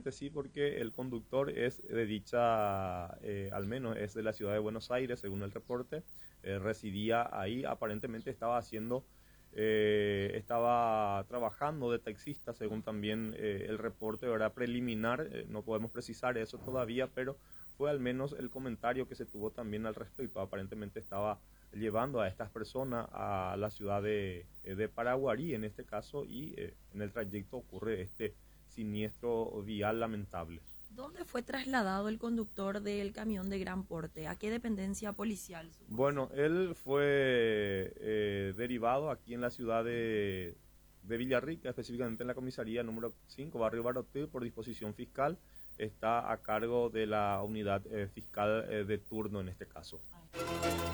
Aparentemente sí, porque el conductor es de dicha, al menos es de la ciudad de Buenos Aires, según el reporte, residía ahí, aparentemente estaba trabajando de taxista, según también el reporte, ¿verdad? Preliminar, no podemos precisar eso todavía, pero fue al menos el comentario que se tuvo también al respecto. Aparentemente estaba llevando a estas personas a la ciudad de Paraguarí en este caso, y en el trayecto ocurre este siniestro vial lamentable. ¿Dónde fue trasladado el conductor del camión de gran porte? ¿A qué dependencia policial? Bueno, él fue derivado aquí en la ciudad de Villarrica, específicamente en la comisaría número 5, barrio Baroté, por disposición fiscal. Está a cargo de la unidad fiscal de turno en este caso.